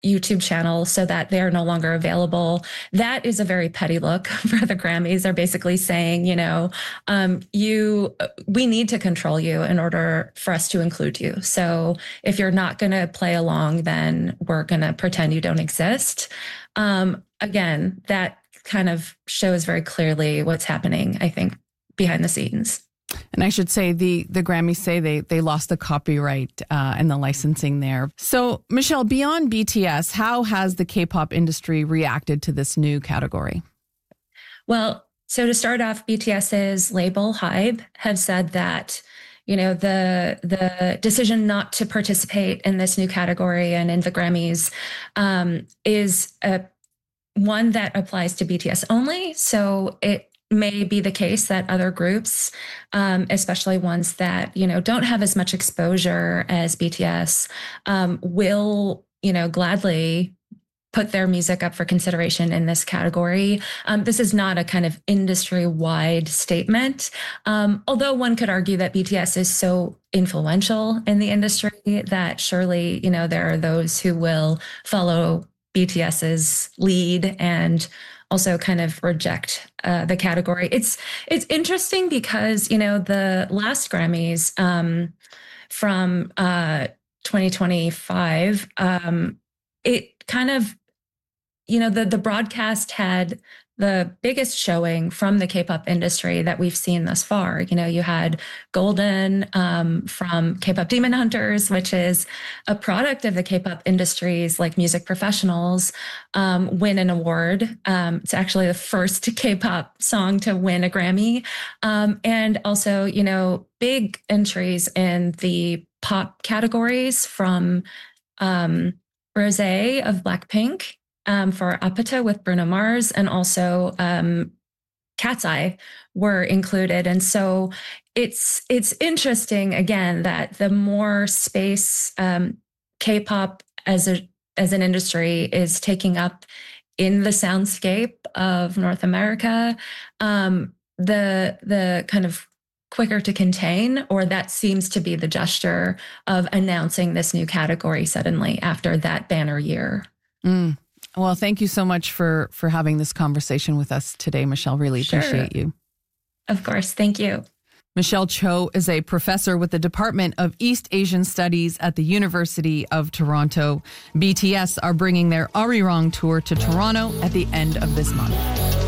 YouTube channel so that they are no longer available. That is a very petty look for the Grammys. They're basically saying, we need to control you in order for us to include you. So if you're not going to play along, then we're going to pretend you don't exist. Again, that kind of shows very clearly what's happening, I think, behind the scenes. And I should say the Grammys say they lost the copyright and the licensing there. So, Michelle, beyond BTS, how has the K-pop industry reacted to this new category? Well, so to start off, BTS's label HYBE have said that, the decision not to participate in this new category and in the Grammys is one that applies to BTS only. So it may be the case that other groups, especially ones that, don't have as much exposure as BTS, will, gladly put their music up for consideration in this category. This is not a kind of industry-wide statement, although one could argue that BTS is so influential in the industry that surely, there are those who will follow BTS's lead and also kind of reject the category. It's interesting because, the last Grammys from 2025, it kind of, the broadcast had the biggest showing from the K-pop industry that we've seen thus far. You had Golden from K-pop Demon Hunters, which is a product of the K-pop industry's like music professionals, win an award. It's actually the first K-pop song to win a Grammy. And also, big entries in the pop categories from Rosé of Blackpink, for Apata with Bruno Mars, and also Cat's Eye were included. And so it's interesting, again, that the more space K-pop as an industry is taking up in the soundscape of North America, the kind of quicker to contain, or that seems to be the gesture of announcing this new category suddenly after that banner year. Well, thank you so much for having this conversation with us today, Michelle. Really appreciate you. Of course. Thank you. Michelle Cho is a professor with the Department of East Asian Studies at the University of Toronto. BTS are bringing their Arirang tour to Toronto at the end of this month.